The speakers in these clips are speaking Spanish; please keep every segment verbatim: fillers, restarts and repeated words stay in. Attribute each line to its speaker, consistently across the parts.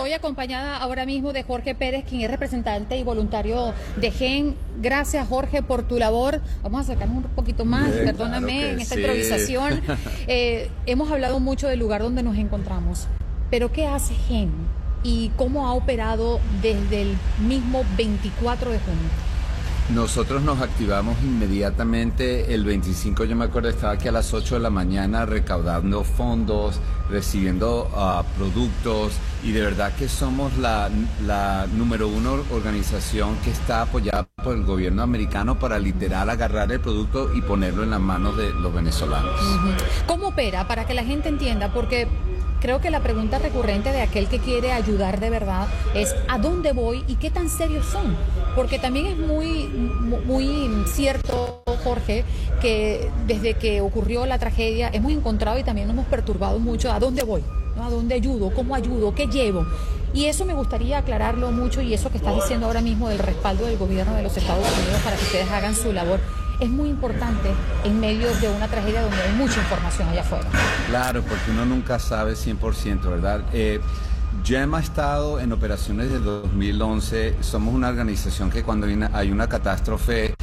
Speaker 1: Estoy acompañada ahora mismo de Jorge Pérez, quien es representante y voluntario de GEN. Gracias, Jorge, por tu labor. Vamos a acercarnos un poquito más,
Speaker 2: Bien,
Speaker 1: perdóname,
Speaker 2: claro
Speaker 1: en esta
Speaker 2: sí.
Speaker 1: improvisación. Eh, hemos hablado mucho del lugar donde nos encontramos, pero ¿qué hace GEN y cómo ha operado desde el mismo veinticuatro de junio?
Speaker 2: Nosotros nos activamos inmediatamente el veinticinco, yo me acuerdo, estaba aquí a las ocho de la mañana recaudando fondos, recibiendo uh, productos, y de verdad que somos la, la número uno organización que está apoyada por el gobierno americano para literal agarrar el producto y ponerlo en las manos de los venezolanos.
Speaker 1: ¿Cómo opera? Para que la gente entienda, porque creo que la pregunta recurrente de aquel que quiere ayudar de verdad es ¿a dónde voy y qué tan serios son? Porque también es muy, muy cierto, Jorge, que desde que ocurrió la tragedia hemos encontrado y también nos hemos perturbado mucho ¿a dónde voy? ¿No? ¿A dónde ayudo? ¿Cómo ayudo? ¿Qué llevo? Y eso me gustaría aclararlo mucho, y eso que estás diciendo ahora mismo del respaldo del gobierno de los Estados Unidos para que ustedes hagan su labor es muy importante en medio de una tragedia donde hay mucha información allá afuera.
Speaker 2: Claro, porque uno nunca sabe cien por ciento, ¿verdad? Eh, GEM ha estado en operaciones desde dos mil once. Somos una organización que cuando hay una catástrofe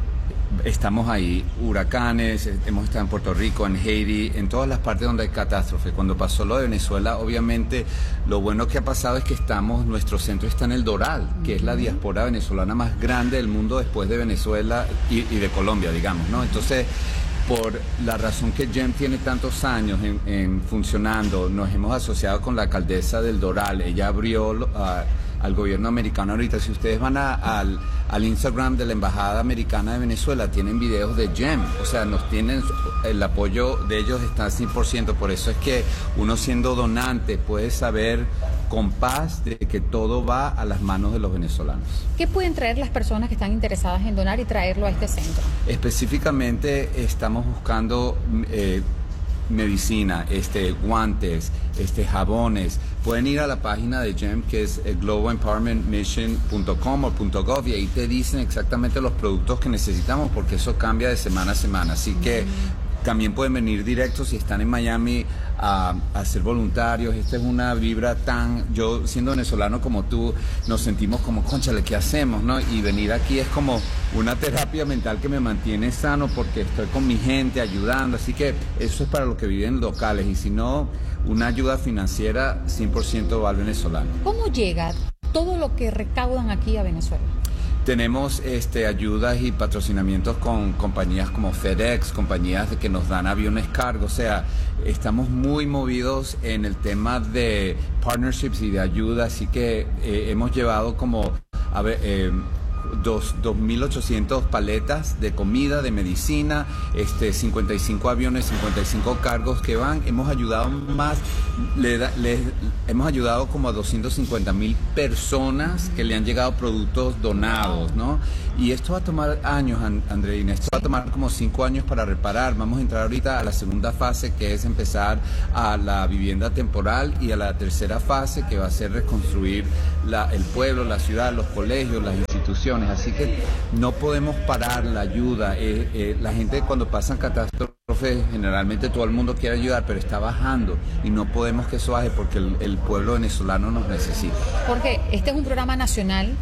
Speaker 2: estamos ahí, huracanes, hemos estado en Puerto Rico, en Haití, en todas las partes donde hay catástrofe. Cuando pasó lo de Venezuela, obviamente lo bueno que ha pasado es que estamos, nuestro centro está en el Doral, que es la diáspora venezolana más grande del mundo después de Venezuela y, y de Colombia, digamos, ¿no? Entonces, por la razón que GEM tiene tantos años en, en funcionando, nos hemos asociado con la alcaldesa del Doral. Ella abrió uh, al gobierno americano ahorita. Si ustedes van a, al, al Instagram de la Embajada Americana de Venezuela, tienen videos de GEM, o sea, nos tienen, el apoyo de ellos está al cien por ciento. Por eso es que uno, siendo donante, puede saber con paz de que todo va a las manos de los venezolanos.
Speaker 1: ¿Qué pueden traer las personas que están interesadas en donar y traerlo a este centro?
Speaker 2: Específicamente estamos buscando eh, medicina, este, guantes, este, jabones. Pueden ir a la página de GEM, que es global empowerment mission punto com o .gov, y ahí te dicen exactamente los productos que necesitamos, porque eso cambia de semana a semana. Así que también pueden venir directos si están en Miami a, a ser voluntarios. Esta es una vibra tan... Yo, siendo venezolano como tú, nos sentimos como, cónchale, ¿qué hacemos, no? Y venir aquí es como una terapia mental que me mantiene sano, porque estoy con mi gente ayudando. Así que eso es para los que viven locales, y si no, una ayuda financiera cien por ciento va al venezolano.
Speaker 1: ¿Cómo llega todo lo que recaudan aquí a Venezuela?
Speaker 2: Tenemos este, ayudas y patrocinamientos con compañías como FedEx, compañías que nos dan aviones cargo. O sea, estamos muy movidos en el tema de partnerships y de ayuda, así que eh, hemos llevado como a ver, eh, dos mil ochocientas paletas de comida, de medicina, este, cincuenta y cinco aviones, cincuenta y cinco cargos que van. Hemos ayudado más, le, le, hemos ayudado como a doscientas cincuenta mil personas que le han llegado productos donados, ¿no? Y esto va a tomar años, Andreina, esto va a tomar como cinco años para reparar. Vamos a entrar ahorita a la segunda fase, que es empezar a la vivienda temporal, y a la tercera fase, que va a ser reconstruir la, el pueblo, la ciudad, los colegios, las instituciones. Así que no podemos parar la ayuda. Eh, eh, la gente, cuando pasan catástrofes, generalmente todo el mundo quiere ayudar, pero está bajando, y no podemos que eso baje porque el, el pueblo venezolano nos necesita.
Speaker 1: Jorge, este es un programa nacional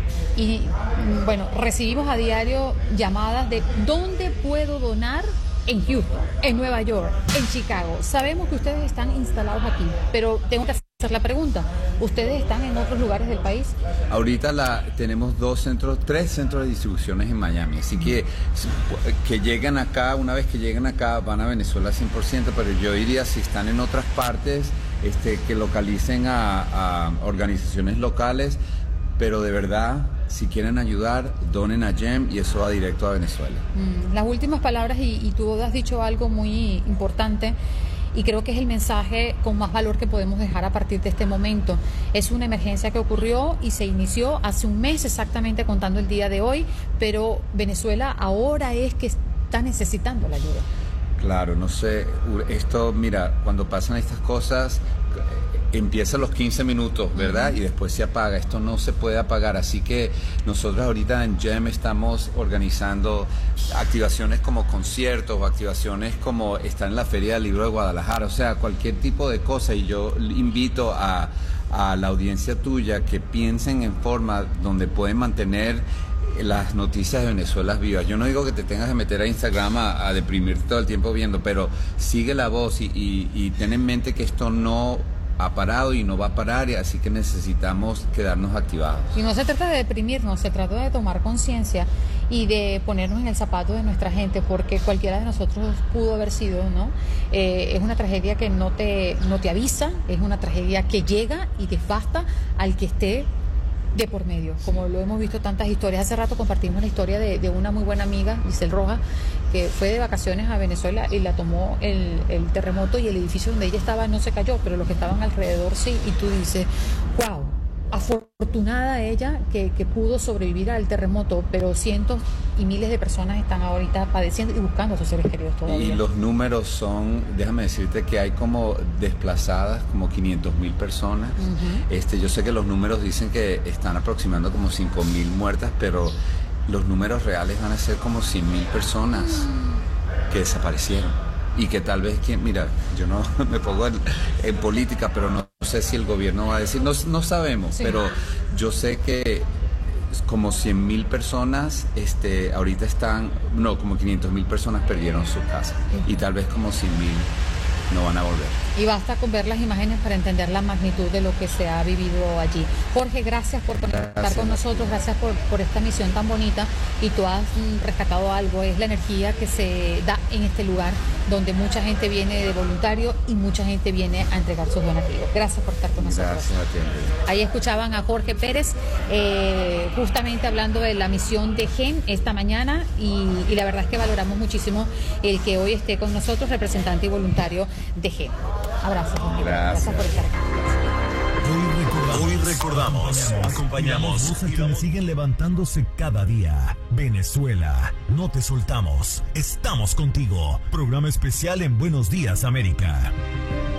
Speaker 1: y, bueno, recibimos a diario llamadas de ¿dónde puedo donar? En Houston, en Nueva York, en Chicago. Sabemos que ustedes están instalados aquí, pero tengo que hacer la pregunta, ¿ustedes están en otros lugares del país?
Speaker 2: Ahorita la, tenemos dos centros, tres centros de distribuciones en Miami, así que que lleguen acá, una vez que lleguen acá van a Venezuela cien por ciento, pero yo diría, si están en otras partes, este, que localicen a, a organizaciones locales, pero de verdad, si quieren ayudar, donen a GEM, y eso va directo a Venezuela.
Speaker 1: Mm, las últimas palabras, y, y tú has dicho algo muy importante, y creo que es el mensaje con más valor que podemos dejar a partir de este momento. Es una emergencia que ocurrió y se inició hace un mes exactamente, contando el día de hoy, pero Venezuela ahora es que está necesitando la ayuda.
Speaker 2: Claro, no sé, esto, mira, cuando pasan estas cosas, empieza los quince minutos, ¿verdad? Y después se apaga. Esto no se puede apagar. Así que nosotros ahorita en GEM estamos organizando activaciones como conciertos o activaciones como estar en la Feria del Libro de Guadalajara. O sea, cualquier tipo de cosa. Y yo invito a, a la audiencia tuya que piensen en forma donde pueden mantener las noticias de Venezuela vivas. Yo no digo que te tengas que meter a Instagram a, a deprimirte todo el tiempo viendo, pero sigue la voz y, y, y ten en mente que esto no ha parado y no va a parar, y así que necesitamos quedarnos activados.
Speaker 1: Y no se trata de deprimirnos, se trata de tomar conciencia y de ponernos en el zapato de nuestra gente, porque cualquiera de nosotros pudo haber sido, ¿no? Eh, es una tragedia que no te, no te avisa, es una tragedia que llega y devasta al que esté de por medio, como lo hemos visto tantas historias. Hace rato compartimos la historia de, de una muy buena amiga, Giselle Rojas, que fue de vacaciones a Venezuela y la tomó el, el terremoto, y el edificio donde ella estaba no se cayó, pero los que estaban alrededor sí, y tú dices, wow, afortunada ella que, que pudo sobrevivir al terremoto, pero cientos y miles de personas están ahorita padeciendo y buscando a sus seres queridos todavía.
Speaker 2: Y los números son, déjame decirte que hay como desplazadas como quinientas mil personas. Uh-huh. Este, yo sé que los números dicen que están aproximando como cinco mil muertas, pero los números reales van a ser como cien mil personas uh-huh. que desaparecieron. Y que tal vez, quien, mira, yo no me pongo en, en política, pero no sé si el gobierno va a decir, no, no sabemos, sí. Pero yo sé que como cien mil personas este, ahorita están, no, como quinientas mil personas perdieron su casa, y tal vez como cien mil no van a volver.
Speaker 1: Y basta con ver las imágenes para entender la magnitud de lo que se ha vivido allí. Jorge, gracias por conectar gracias. con nosotros, gracias por, por esta misión tan bonita, y tú has mm, rescatado algo, es la energía que se da en este lugar donde mucha gente viene de voluntario y mucha gente viene a entregar sus donativos. Gracias por estar con nosotros.
Speaker 2: Gracias a ti.
Speaker 1: Ahí escuchaban a Jorge Pérez eh, justamente hablando de la misión de GEM esta mañana, y, y la verdad es que valoramos muchísimo el que hoy esté con nosotros, representante y voluntario de GEM. Abrazo, Jorge.
Speaker 2: Gracias.
Speaker 1: Gracias por estar aquí.
Speaker 3: Hoy recordamos, Hoy recordamos, acompañamos, acompañamos a quienes siguen levantándose cada día. Venezuela, no te soltamos, estamos contigo. Programa especial en Buenos Días, América.